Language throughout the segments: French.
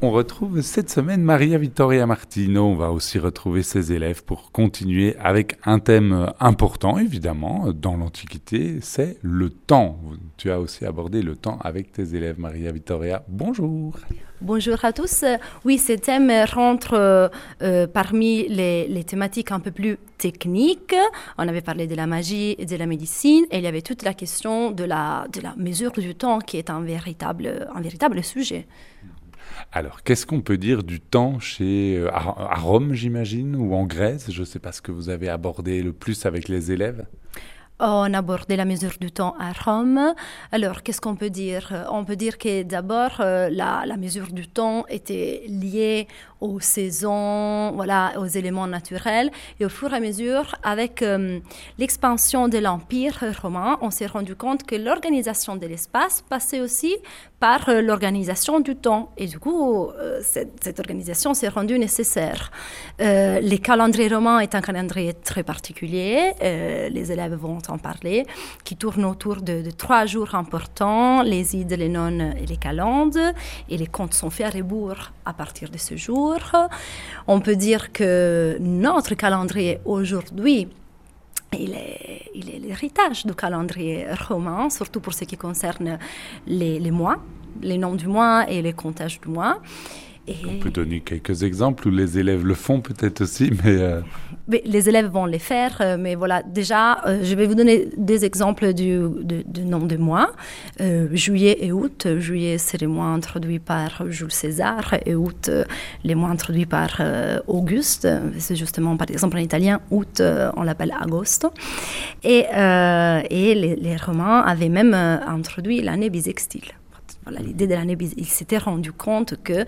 On retrouve cette semaine Maria Vittoria Martino. On va aussi retrouver ses élèves pour continuer avec un thème important, évidemment, dans l'Antiquité, c'est le temps. Tu as aussi abordé le temps avec tes élèves, Maria Vittoria. Bonjour. Bonjour à tous. Oui, ce thème rentre parmi les thématiques un peu plus techniques. On avait parlé de la magie et de la médecine, et il y avait toute la question de la mesure du temps qui est un véritable sujet. Alors, qu'est-ce qu'on peut dire du temps à Rome, j'imagine, ou en Grèce? Je ne sais pas ce que vous avez abordé le plus avec les élèves. On abordait la mesure du temps à Rome. Alors, qu'est-ce qu'on peut dire? On peut dire que d'abord, la mesure du temps était liée aux saisons, voilà, aux éléments naturels. Et au fur et à mesure, avec l'expansion de l'Empire romain, on s'est rendu compte que l'organisation de l'espace passait aussi par l'organisation du temps. Et du coup, cette organisation s'est rendue nécessaire. Les calendriers romains est un calendrier très particulier. Les élèves vont en parler, qui tourne autour de 3 jours importants, les ides, les nonnes et les calendes. Et les comptes sont faits à rebours à partir de ce jour. On peut dire que notre calendrier aujourd'hui, il est l'héritage du calendrier romain, surtout pour ce qui concerne les mois, les noms du mois et les comptages du mois. On peut donner quelques exemples où les élèves le font peut-être aussi, mais les élèves vont les faire, mais voilà, déjà, je vais vous donner des exemples du nom de mois. Juillet et août. Juillet, c'est les mois introduits par Jules César, et août, les mois introduits par Auguste. C'est justement, par exemple, en italien, août, on l'appelle agosto. Et les Romains avaient même introduit l'année bissextile. Voilà, l'idée de l'année bissextile. Ils s'étaient rendus compte que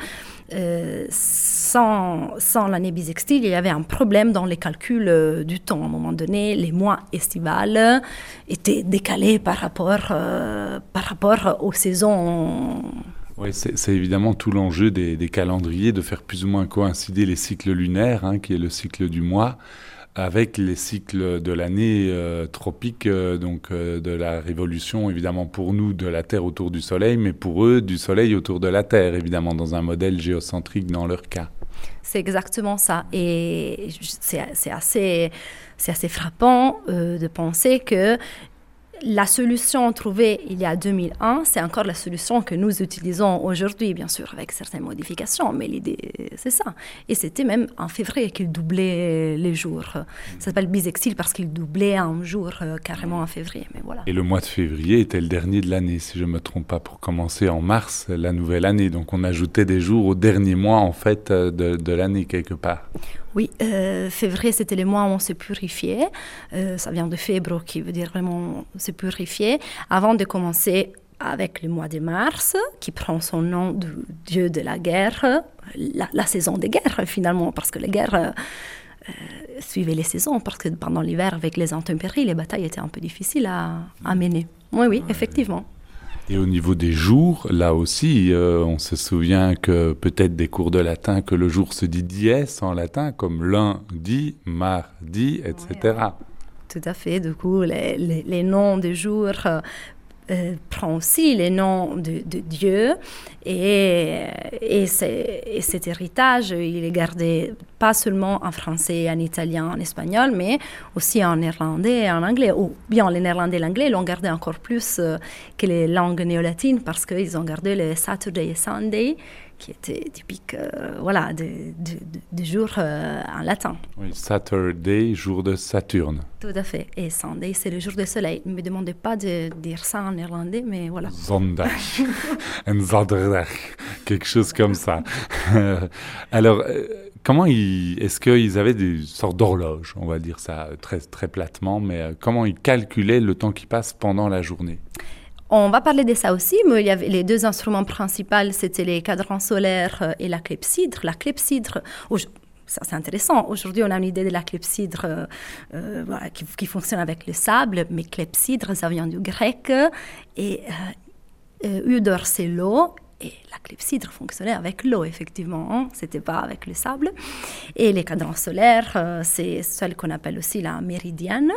sans l'année bissextile, il y avait un problème dans les calculs du temps. À un moment donné, les mois estivales étaient décalés par rapport aux saisons. Oui, c'est évidemment tout l'enjeu des calendriers, de faire plus ou moins coïncider les cycles lunaires, qui est le cycle du mois, avec les cycles de l'année tropique, de la révolution, évidemment pour nous, de la Terre autour du Soleil, mais pour eux, du Soleil autour de la Terre, évidemment, dans un modèle géocentrique dans leur cas. C'est exactement ça. Et c'est assez frappant de penser que la solution trouvée il y a 2001, c'est encore la solution que nous utilisons aujourd'hui, bien sûr, avec certaines modifications, mais l'idée, c'est ça. Et c'était même en février qu'il doublait les jours. Ça s'appelle bissextile parce qu'il doublait un jour carrément en février, mais voilà. Et le mois de février était le dernier de l'année, si je ne me trompe pas, pour commencer en mars, la nouvelle année. Donc on ajoutait des jours au dernier mois, en fait, de l'année, quelque part. Oui, février, c'était le mois où on se purifiait. Ça vient de febro, qui veut dire vraiment se purifier, avant de commencer avec le mois de mars, qui prend son nom du dieu de la guerre, la saison des guerres, finalement, parce que les guerres suivaient les saisons, parce que pendant l'hiver, avec les intempéries, les batailles étaient un peu difficiles à mener. Oui, effectivement. Et au niveau des jours, là aussi, on se souvient que peut-être des cours de latin, que le jour se dit dies en latin, comme lundi, mardi, etc. Ouais. Tout à fait. Du coup, les noms des jours prend aussi les noms de Dieu, et cet héritage, il est gardé pas seulement en français, en italien, en espagnol, mais aussi en néerlandais et en anglais. Ou bien les néerlandais et l'anglais l'ont gardé encore plus que les langues néolatines, parce qu'ils ont gardé le Saturday et Sunday, qui était typique des jours en latin. Oui, Saturday, jour de Saturne. Tout à fait. Et Sunday, c'est le jour du soleil. Ne me demandez pas de dire ça en néerlandais, mais voilà. Zondag. Un zaterdag. Quelque chose comme ça. Alors, est-ce qu'ils avaient des sortes d'horloges, on va dire ça très, très platement, mais comment ils calculaient le temps qui passe pendant la journée ? On va parler de ça aussi, mais il y avait les 2 instruments principaux, c'était les cadrans solaires et la clepsydre. La clepsydre, ça c'est intéressant. Aujourd'hui, on a une idée de la clepsydre qui fonctionne avec le sable, mais clepsydre, ça vient du grec, et udor, c'est l'eau. Et la clepsydre fonctionnait avec l'eau, effectivement, c'était pas avec le sable. Et les cadrans solaires, c'est celle qu'on appelle aussi la méridienne.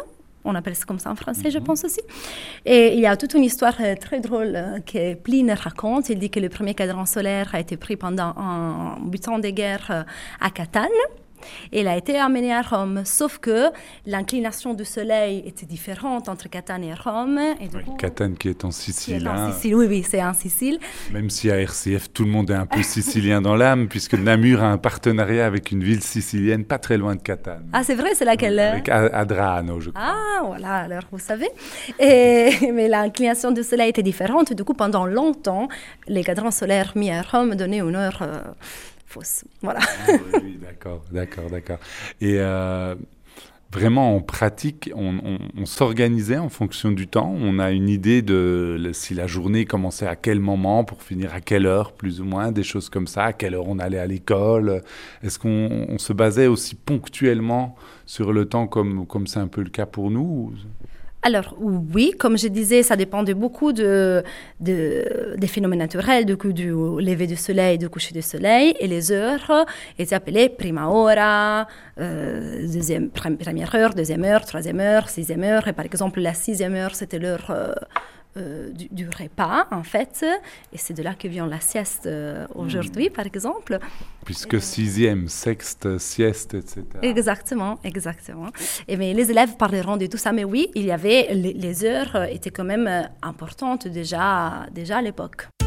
On appelle ça comme ça en français, je pense aussi. Et il y a toute une histoire très drôle que Pline raconte. Il dit que le premier cadran solaire a été pris pendant un 8 ans de guerre à Catane. Et il a été amené à Rome, sauf que l'inclination du soleil était différente entre Catane et Rome. Et du coup, Catane qui est en Sicile. Oui, c'est en Sicile. Même si à RCF, tout le monde est un peu sicilien dans l'âme, puisque Namur a un partenariat avec une ville sicilienne pas très loin de Catane. Ah, c'est vrai, c'est laquelle? Avec Adrano, je crois. Ah, voilà, alors vous savez. Mais l'inclination du soleil était différente. Du coup, pendant longtemps, les cadrans solaires mis à Rome donnaient une heure fausse. Voilà. Ah, oui, d'accord. Et vraiment, en pratique, on s'organisait en fonction du temps. On a une idée de si la journée commençait à quel moment pour finir à quelle heure, plus ou moins, des choses comme ça, à quelle heure on allait à l'école. Est-ce qu'on se basait aussi ponctuellement sur le temps comme c'est un peu le cas pour nous? Alors oui, comme je disais, ça dépendait beaucoup des phénomènes naturels, du lever du soleil, du coucher du soleil, et les heures étaient appelées prima hora, première heure, deuxième heure, troisième heure, sixième heure, et par exemple la sixième heure, c'était l'heure du repas, en fait, et c'est de là que vient la sieste aujourd'hui, par exemple. Puisque sixième, sexte, sieste, etc. Exactement. Mais les élèves parleront de tout ça, mais oui, il y avait, les heures étaient quand même importantes déjà à l'époque.